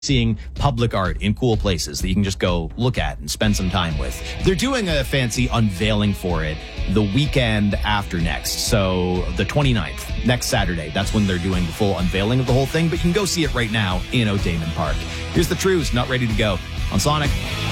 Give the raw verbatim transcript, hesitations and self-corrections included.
seeing public art in cool places that you can just go look at and spend some time with. They're doing a fancy unveiling for it the weekend after next. So the twenty-ninth, next Saturday, that's when they're doing the full unveiling of the whole thing. But you can go see it right now in O'Damon Park. Here's the Trews, not ready to go on Sonic.